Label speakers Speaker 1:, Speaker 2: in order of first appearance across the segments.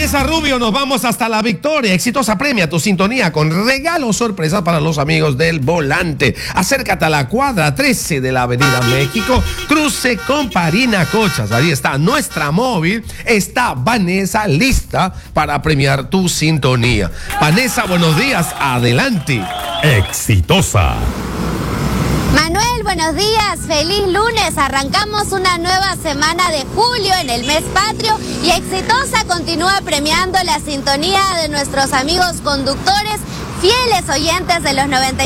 Speaker 1: Vanessa Rubio, nos vamos hasta La Victoria. Exitosa premia tu sintonía con regalos sorpresa para los amigos del volante. Acércate a la cuadra 13 de la Avenida México, cruce con Parinacochas. Ahí está nuestra móvil. Está Vanessa lista para premiar tu sintonía. Vanessa, buenos días. Adelante.
Speaker 2: Exitosa.
Speaker 3: Manuel, buenos días, feliz lunes. Arrancamos una nueva semana de julio en el mes patrio y Exitosa continúa premiando la sintonía de nuestros amigos conductores, fieles oyentes de los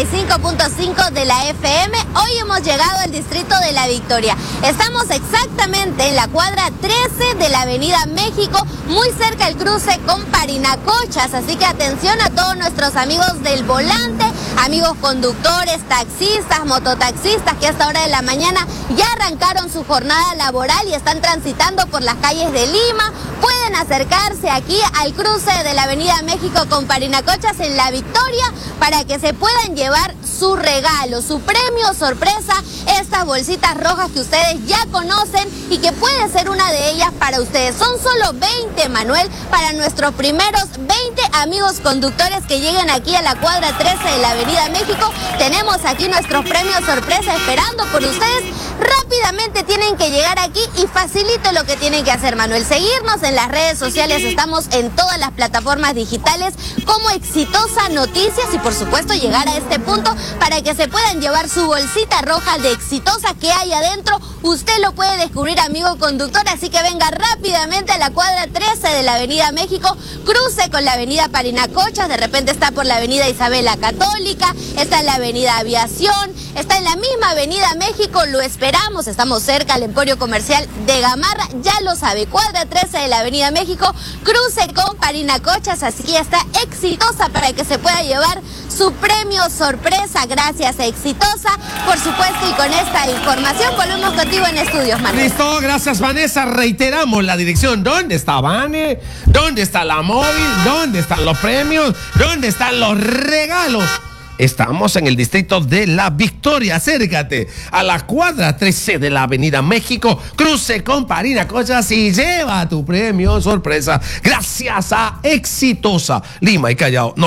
Speaker 3: 95.5 de la FM. Hoy hemos llegado al distrito de La Victoria. Estamos exactamente en la cuadra 13 de la Avenida México, muy cerca del cruce con Parinacochas. Así que atención a todos nuestros amigos del volante, amigos conductores, taxistas, mototaxistas que a esta hora de la mañana ya arrancaron su jornada laboral y están transitando por las calles de Lima. Pueden acercarse aquí al cruce de la Avenida México con Parinacochas en La Victoria para que se puedan llevar su regalo, su premio sorpresa, estas bolsitas rojas que ustedes ya conocen y que puede ser una de ellas para ustedes. Son solo 20, Manuel, para nuestros primeros 20 amigos conductores que lleguen aquí a la cuadra 13 de la Avenida México. Tenemos aquí nuestros premios sorpresa esperando por ustedes. Rápidamente tienen que llegar aquí y facilito lo que tienen que hacer, Manuel. Seguirnos en las redes sociales, estamos en todas las plataformas digitales como Exitosa Noticias y por supuesto llegar a este punto para que se puedan llevar su bolsita roja de Exitosa que hay adentro. Usted lo puede descubrir, amigo conductor, así que venga rápidamente a la cuadra 13 de la Avenida México, cruce con la Avenida Parinacochas, de repente está por la Avenida Isabel la Católica, está en la Avenida Aviación, está en la misma Avenida México, lo esperamos, estamos cerca al Emporio Comercial de Gamarra, ya lo sabe, cuadra 13 de la Avenida México, cruce con Parinacochas, así que está Exitosa para que se pueda llevar su premio sorpresa, gracias a Exitosa, por supuesto, y con esta información volvemos contigo en estudios, Manuel.
Speaker 1: Listo, gracias Vanessa, reiteramos la dirección. ¿Dónde está Vane? ¿Dónde está la móvil? ¿Dónde están los premios? ¿Dónde están los regalos? Estamos en el distrito de La Victoria. Acércate a la cuadra 13 de la Avenida México, cruce con Parinacochas y lleva tu premio sorpresa gracias a Exitosa. Lima y Callao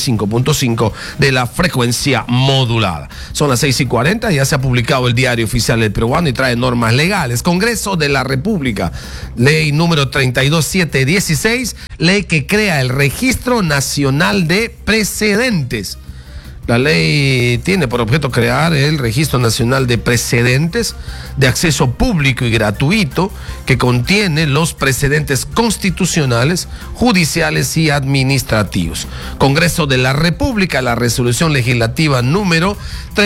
Speaker 1: 95.5 de la frecuencia modulada. Son las 6:40, ya se ha publicado el Diario Oficial del Peruano y trae normas legales. Congreso de la República, ley número 32716, ley que crea el Registro Nacional de Precedentes. La ley tiene por objeto crear el Registro Nacional de Precedentes de acceso público y gratuito que contiene los precedentes constitucionales, judiciales y administrativos. Congreso de la República, la resolución legislativa número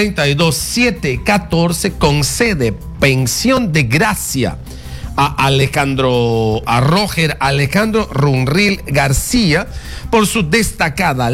Speaker 1: 32714 concede pensión de gracia a Roger Alejandro Runril García por su destacada